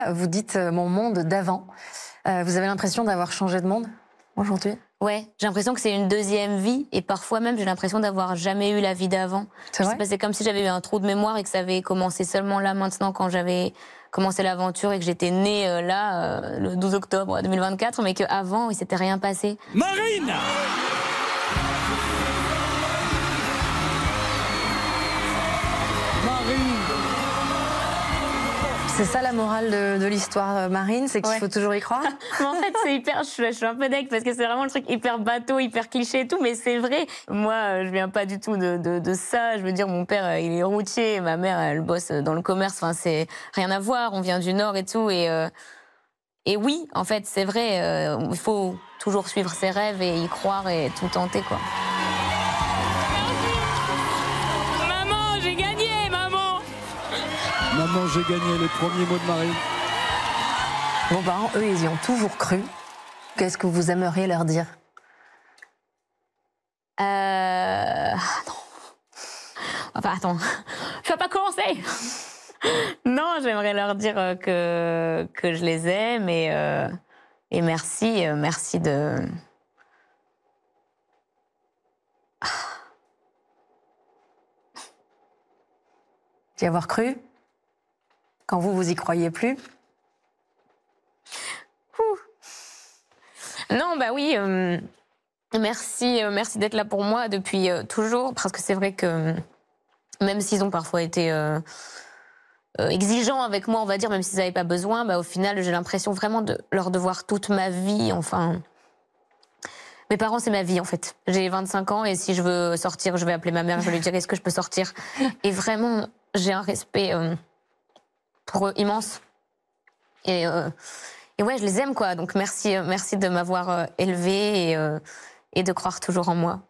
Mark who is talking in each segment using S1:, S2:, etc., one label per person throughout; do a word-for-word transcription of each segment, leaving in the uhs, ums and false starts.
S1: Vous dites euh, mon monde d'avant. Euh, vous avez l'impression d'avoir changé de monde aujourd'hui?
S2: Ouais, j'ai l'impression que c'est une deuxième vie et parfois même j'ai l'impression d'avoir jamais eu la vie d'avant.
S1: C'est vrai?
S2: C'est comme si j'avais eu un trou de mémoire et que ça avait commencé seulement là maintenant quand j'avais commencé l'aventure et que j'étais née euh, là euh, le douze octobre deux mille vingt-quatre, mais qu'avant il s'était rien passé.
S3: Marine!
S1: C'est ça la morale de, de l'histoire, Marine, c'est qu'il
S2: Ouais.
S1: faut toujours y croire.
S2: Mais en fait, c'est hyper. Je, je suis un peu deg parce que c'est vraiment le truc hyper bateau, hyper cliché et tout, mais c'est vrai. Moi, euh, je viens pas du tout de, de, de ça. Je veux dire, mon père, euh, il est routier, ma mère, elle bosse dans le commerce. Enfin, c'est rien à voir. On vient du Nord et tout. Et, euh, et oui, en fait, c'est vrai. euh, Il faut toujours suivre ses rêves et y croire et tout tenter, quoi.
S3: Maman, j'ai gagné, maman! Maman, j'ai gagné, les premiers mots de Marine.
S1: Vos parents, eux, ils y ont toujours cru. Qu'est-ce que vous aimeriez leur dire?
S2: Euh... Non. Enfin, attends. Je vais pas commencer. Non, j'aimerais leur dire euh, que, que je les aime et, euh, et merci, euh, merci de...
S1: D'y avoir cru? Quand vous, vous y croyez plus?
S2: Non, bah oui, euh, merci, euh, merci d'être là pour moi depuis euh, toujours, parce que c'est vrai que même s'ils ont parfois été euh, euh, exigeants avec moi, on va dire, même s'ils n'avaient pas besoin, bah, au final, j'ai l'impression vraiment de leur devoir toute ma vie, enfin... Mes parents, c'est ma vie, en fait. J'ai vingt-cinq ans et si je veux sortir, je vais appeler ma mère, je vais lui dire est-ce que je peux sortir. Et vraiment, j'ai un respect euh, pour eux immense. Et... Euh, Et ouais, je les aime, quoi. Donc merci, euh, merci de m'avoir euh, élevée et, euh, et de croire toujours en moi.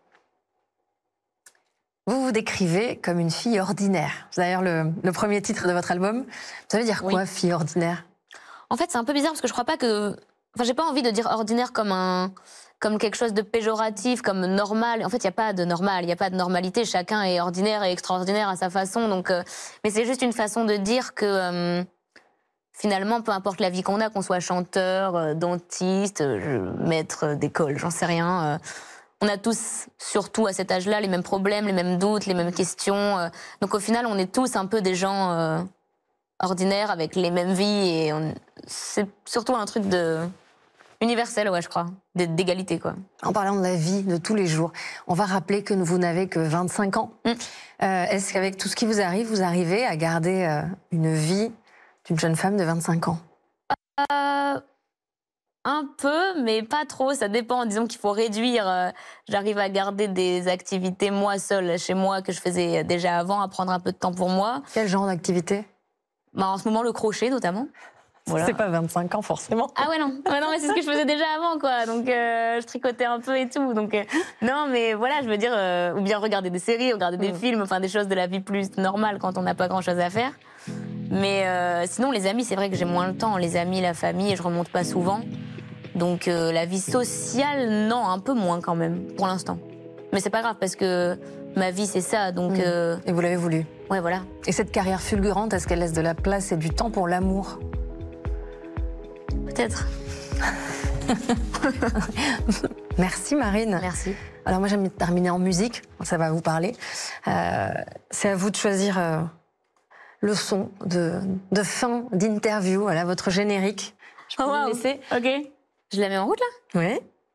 S1: Vous vous décrivez comme une fille ordinaire. C'est d'ailleurs le, le premier titre de votre album. Ça veut dire quoi,
S2: Oui.
S1: fille ordinaire?
S2: En fait, c'est un peu bizarre parce que je crois pas que... Enfin, j'ai pas envie de dire ordinaire comme un... comme quelque chose de péjoratif, comme normal. En fait, il n'y a pas de normal, il n'y a pas de normalité. Chacun est ordinaire et extraordinaire à sa façon. Donc, euh... Mais c'est juste une façon de dire que... Euh... Finalement, peu importe la vie qu'on a, qu'on soit chanteur, euh, dentiste, euh, maître d'école, j'en sais rien. Euh, on a tous, surtout à cet âge-là, les mêmes problèmes, les mêmes doutes, les mêmes questions. Euh, donc au final, on est tous un peu des gens euh, ordinaires avec les mêmes vies. Et on... c'est surtout un truc de... universel, ouais, je crois, d'égalité, quoi.
S1: En parlant de la vie de tous les jours, on va rappeler que vous n'avez que vingt-cinq ans. Mm. Euh, Est-ce qu'avec tout ce qui vous arrive, vous arrivez à garder euh, une vie d'une jeune femme de vingt-cinq ans?
S2: euh, Un peu, mais pas trop. Ça dépend. Disons qu'il faut réduire. Euh, J'arrive à garder des activités, moi, seule, chez moi, que je faisais déjà avant, à prendre un peu de temps pour moi.
S1: Quel genre d'activité?
S2: Bah, en ce moment, le crochet, notamment. Voilà.
S1: C'est pas vingt-cinq ans, forcément.
S2: Ah ouais, non. Ouais, non, mais c'est ce que je faisais déjà avant, quoi. Donc, euh, je tricotais un peu et tout. Donc, euh, non, mais voilà, je veux dire, euh, ou bien regarder des séries, regarder des mmh. films, enfin, des choses de la vie plus normale quand on n'a pas grand-chose à faire. Mais euh, sinon, les amis, c'est vrai que j'ai moins le temps. Les amis, la famille, je remonte pas souvent. Donc, euh, la vie sociale, non, un peu moins quand même, pour l'instant. Mais c'est pas grave, parce que ma vie, c'est ça, donc...
S1: Mmh.
S2: Euh...
S1: Et vous l'avez voulu.
S2: Ouais, voilà.
S1: Et cette carrière fulgurante, est-ce qu'elle laisse de la place et du temps pour l'amour?
S2: Peut-être.
S1: Merci Marine.
S2: Merci.
S1: Alors moi j'aime terminer en musique, ça va vous parler. Euh, c'est à vous de choisir euh, le son de, de fin d'interview, voilà, votre générique. Je peux
S2: oh,
S1: vous
S2: wow.
S1: le laisser?
S2: Ok. Je la mets en route là?
S1: Oui.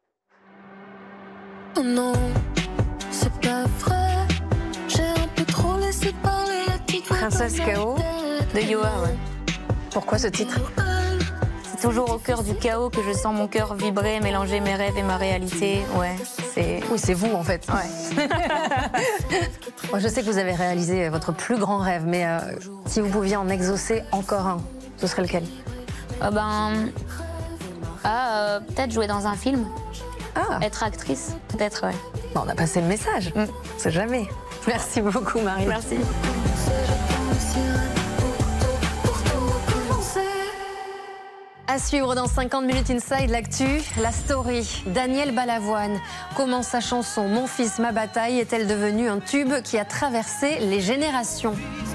S4: Oh non, c'est pas vrai. J'ai un peu trop laissé parler la petite
S1: Princesse Chaos
S2: de Yoa, ouais.
S1: Pourquoi ce titre?
S2: C'est toujours au cœur du chaos que je sens mon cœur vibrer, mélanger mes rêves et ma réalité. Ouais, c'est...
S1: Oui, c'est vous en fait.
S2: Ouais.
S1: Moi, je sais que vous avez réalisé votre plus grand rêve, mais euh, si vous pouviez en exaucer encore un, ce serait lequel?
S2: euh, Ben... Ah, euh, peut-être jouer dans un film.
S1: Ah.
S2: Être actrice, peut-être, ouais.
S1: Bon, on a passé le message. Mm. On sait jamais. Merci beaucoup, Marie.
S2: Merci.
S1: À suivre dans cinquante minutes Inside l'actu, la story. Daniel Balavoine. Comment sa chanson Mon fils, ma bataille est-elle devenue un tube qui a traversé les générations?